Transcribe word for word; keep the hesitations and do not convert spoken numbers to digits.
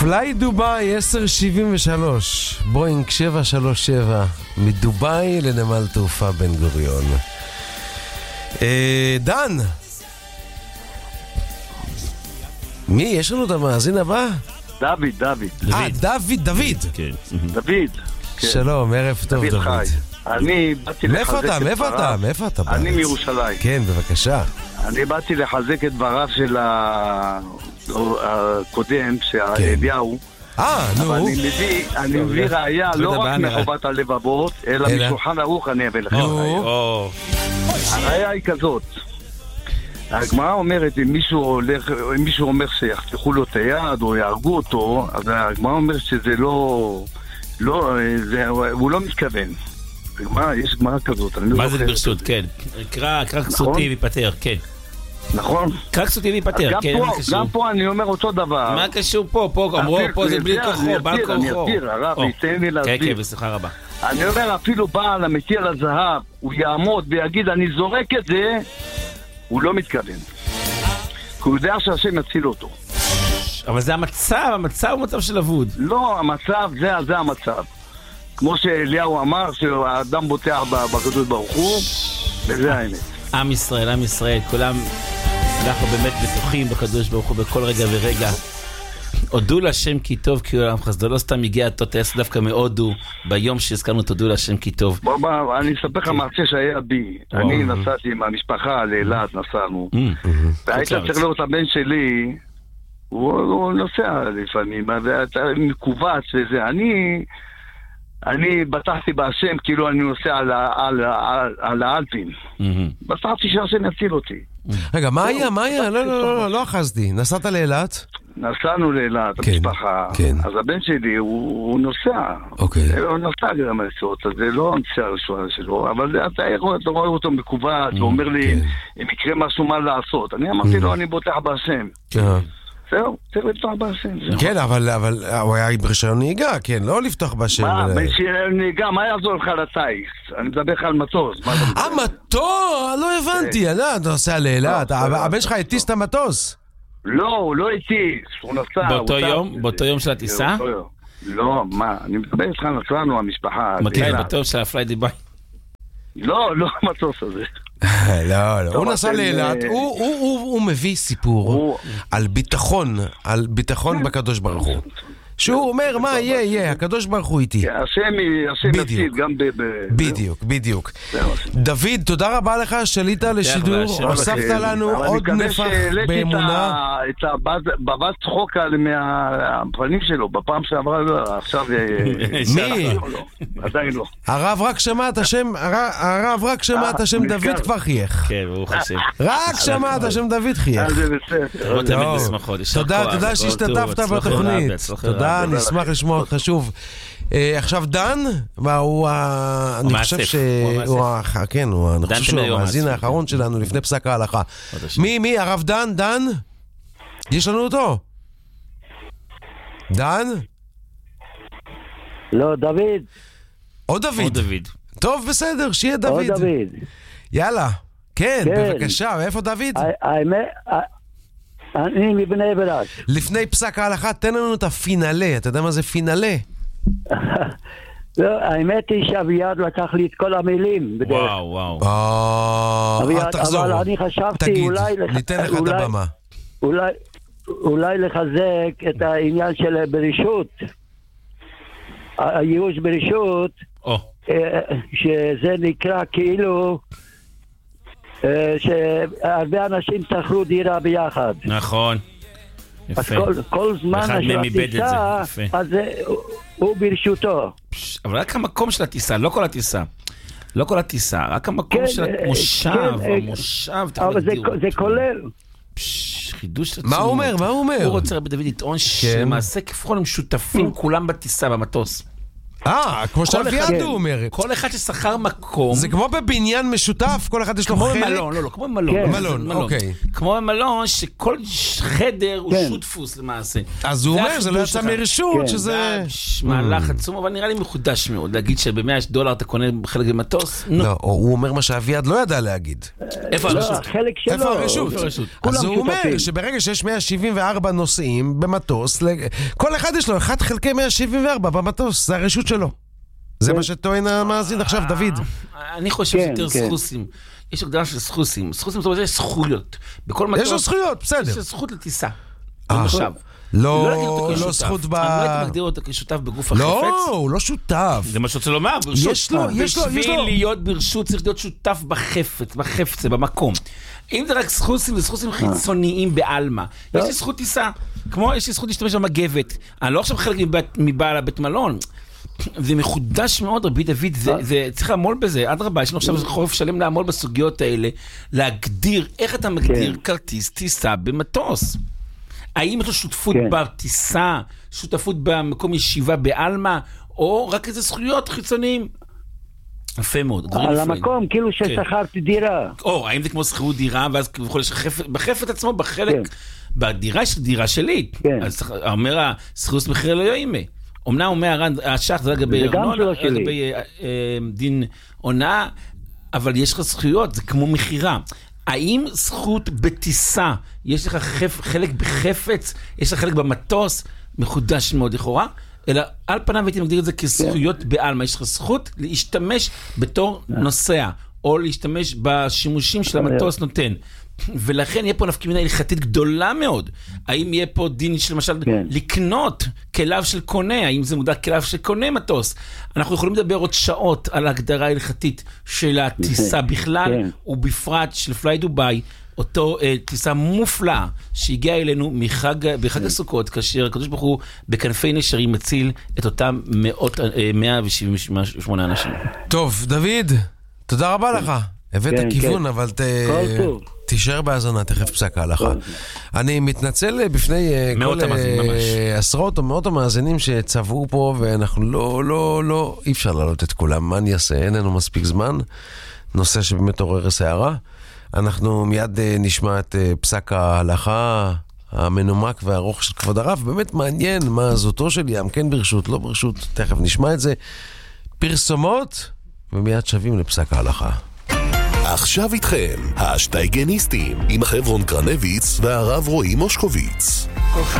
פליי דובאי עשר שבעים ושלוש, בואינג שבע שלוש שבע, מדובאי לנמל תעופה בן גוריון. אה, דן, מי? יש לנו את המאזין הבא? דוד, דוד. אה, דוד, דוד. דוד. שלום, ערב טוב דוד. אני באתי לחזק את דבריו. מאיפה אתה? מאיפה אתה? אני מירושלים. כן, בבקשה. אני באתי לחזק את דבריו של הקודם, שהאליהו. אה, נו. אבל אני מביא ראייה לא רק מחובת הלבבות, אלא משולחן ערוך אני אביא לך. הראייה היא כזאת. הגמרא אומרת, אם מישהו הולך, אם מישהו אומר שיחתכו לו את היד או יהרגו אותו, אז הגמרא אומרת שזה לא, לא, זה, הוא לא מתכוון. הגמרא, יש גמרא כזאת. מה זה ברשות? כן. קרא, קרא כסותי ויפטר, כן. נכון? קרא כסותי ויפטר, כן. גם פה אני אומר אותו דבר. מה קשור פה? פה, אמרו, פה זה בלי כוחו, בעל כוחו. אני אסביר, הרב, ייתן לי להסביר. כן, כן, בשמחה רבה. אני אומר, אפילו בעל המתיר לזהב, הוא יעמוד ויגיד, אני זורק את זה, הוא לא מתכוון. כי הוא יודע שהשם יציל אותו. אבל זה המצב, המצב הוא מצב של אבוד. לא, המצב, זה, זה המצב. כמו שאליהו אמר, שהאדם בוטח בקדוש ברוך הוא, וזה האמת. עם ישראל, עם ישראל, כולם, אנחנו באמת בטוחים בקדוש ברוך הוא בכל רגע ורגע. הודו להשם כי טוב, כי עולם חסדו. לא סתם הגיע תותס דווקא מהודו, ביום שהזכרנו תודו להשם כי טוב. בוא, בוא, אני אספר לך מרצה שהיה בי. אני נסעתי עם המשפחה לאילת, נסענו. והיית צריך לראות הבן שלי, הוא נוסע לפעמים, מקובץ וזה. אני... אני בטחתי בהשם כאילו אני נוסע על, על, על, על האלפים. בטחתי שהשם יציל אותי. רגע, מה היה? מה היה? לא, לא, לא, לא אחזתי. נסעת לאילת? נסענו לאילת, המשפחה. אז הבן שלי הוא נוסע. הוא נוסע גם לנסות, אז זה לא הנסיעה הראשונה שלו, אבל אתה רואה אותו מקובץ, הוא אומר לי, אם יקרה משהו מה לעשות. אני אמרתי לו, אני בוטח בהשם. זהו, צריך לפתוח בהשם. כן, אבל הוא היה עם רישיון נהיגה, כן, לא לפתוח בהשם. מה, ברישיון נהיגה, מה יעזור לך לטייס? אני מדבר לך על מטוס. אה, מטוס? לא הבנתי, אתה נוסע לאילת, הבן שלך הטיס את המטוס? לא, הוא לא הטיס, הוא נסע. באותו יום? באותו יום של הטיסה? לא, מה, אני מדבר איתך נסענו, המשפחה. מתי באותו יום של הפליי דובאי? לא, לא המטוס הזה. לא, לא, הוא נסע לאילת, הוא מביא סיפור על ביטחון, על ביטחון בקדוש ברוך הוא. שהוא אומר, מה יהיה, יהיה, הקדוש ברוך הוא איתי. השם יציל גם ב... בדיוק, בדיוק. דוד, תודה רבה לך שלית לשידור, הוספת לנו עוד נפח באמונה. את הבבת צחוק מהפנים שלו, בפעם שעברה, עכשיו... מי? עדיין לא. הרב רק שמע את השם, הרב רק שמע את השם דוד כבר חייך. כן, ברוך השם. רק שמע את השם דוד חייך. תודה, תודה שהשתתפת בתוכנית. תודה, נשמח לשמוע אותך שוב. עכשיו דן, הוא אני חושב שהוא כן, אני חושב שהוא המאזין האחרון שלנו לפני פסק ההלכה. מי, מי, הרב דן, דן? יש לנו אותו? דן? לא, דוד. או דוד. טוב, בסדר, שיהיה דוד. או דוד. יאללה, כן, בבקשה, ואיפה דוד? האמת... אני מבני ברק. לפני פסק ההלכה, תן לנו את הפינלה. אתה יודע מה זה פינלה? לא, האמת היא שאביעד לקח לי את כל המילים בדרך. וואו, וואו. אביעד, תחזור. אבל אני חשבתי אולי... ניתן לך את הבמה. אולי, אולי לחזק את העניין של ברישות. הייאוש ברישות, שזה נקרא כאילו... שהרבה אנשים תחרו דירה ביחד. נכון. אז כל זמן של הטיסה, אז הוא ברשותו. אבל רק המקום של הטיסה, לא כל הטיסה. לא כל הטיסה, רק המקום של המושב, המושב. אבל זה כולל. חידוש עצום. מה הוא אומר? מה הוא אומר? הוא רוצה רבי דוד לטעון שלמעשה כפרון הם שותפים כולם בטיסה, במטוס. אה, כמו שאביעד הוא אומר. כל אחד ששכר מקום. זה כמו בבניין משותף, כל אחד יש לו חלק? כמו במלון, לא, לא, כמו במלון. מלון, אוקיי. כמו במלון שכל חדר הוא שותפוס למעשה. אז הוא אומר, זה לא יצא מרשות, שזה... מהלך עצום, אבל נראה לי מחודש מאוד, להגיד שב-מאה דולר אתה קונה חלק במטוס. לא, הוא אומר מה שאביעד לא ידע להגיד. איפה הרשות? חלק שלו. איפה הרשות? אז הוא אומר שברגע שיש מאה שבעים וארבע נוסעים במטוס, כל אחד יש לו אחד חלקי מאה שבעים וארבע במטוס, זה הרשות שלו. זה מה שטוען המאזין עכשיו, דוד. אני חושב שיותר סחוסים. יש הגדרה של סחוסים. סחוסים זאת אומרת, יש זכויות. יש לו זכויות, בסדר. יש לו זכות לטיסה. עכשיו. לא, לא זכות ב... אני לא הייתי מגדיר אותו כשותף בגוף החפץ. לא, הוא לא שותף. זה מה שרוצה לומר, ברשות. יש לו, יש לו, יש לו. בשביל להיות ברשות צריך להיות שותף בחפץ, בחפץ, במקום. אם זה רק סחוסים, זה סחוסים חיצוניים בעלמה. יש לי זכות טיסה. כמו יש לי זכות להשתמש במגבת. אני לא עכשיו חלק מבעל הבית מלון. זה מחודש מאוד, רבי דוד, זה צריך לעמול בזה, עד רבה, יש לנו עכשיו חורף שלם לעמול בסוגיות האלה, להגדיר, איך אתה מגדיר כרטיס טיסה במטוס? האם יש לו שותפות בטיסה, שותפות במקום ישיבה באלמה, או רק איזה זכויות חיצוניים? יפה מאוד. על המקום, כאילו ששכרתי דירה. או, האם זה כמו שכירות דירה, ואז בחפת עצמו, בחלק, בדירה של דירה שלי. אז אומר, השכירות מחיר לא יאימה. אמנם אומר השח, זה לגבי דין עונה, אבל יש לך זכויות, זה כמו מחירה. האם זכות בטיסה, יש לך חלק בחפץ, יש לך חלק במטוס, מחודש מאוד לכאורה, אלא על פניו הייתי מגדיר את זה כזכויות בעלמה, יש לך זכות להשתמש בתור נוסע, או להשתמש בשימושים של המטוס נותן. ולכן יהיה פה נפקמינה הלכתית גדולה מאוד. האם יהיה פה דין של למשל לקנות כליו של קונה, האם זה מודע כליו של קונה מטוס? אנחנו יכולים לדבר עוד שעות על ההגדרה ההלכתית של הטיסה בכלל, ובפרט של פליי דוביי, אותו טיסה מופלאה שהגיעה אלינו מחג, בחג הסוכות, כאשר הקדוש ברוך הוא בכנפי נשרים מציל את אותם מאה שבעים ושמונה אנשים. טוב, דוד, תודה רבה לך. הבאת כיוון, אבל תישאר בהאזנה, תכף פסק ההלכה. אני מתנצל בפני כל עשרות או מאות המאזינים שצבעו פה, ואנחנו לא, לא, לא, אי אפשר לעלות את כולם. מה אני אעשה? אין לנו מספיק זמן. נושא שבאמת עורר סערה. אנחנו מיד נשמע את פסק ההלכה המנומק והארוך של כבוד הרב. באמת מעניין מה זאתו של ים, כן ברשות, לא ברשות. תכף נשמע את זה. פרסומות, ומיד שווים לפסק ההלכה. עכשיו איתכם, השטייגניסטים, עם החברון קרנביץ והרב רועי מושקוביץ.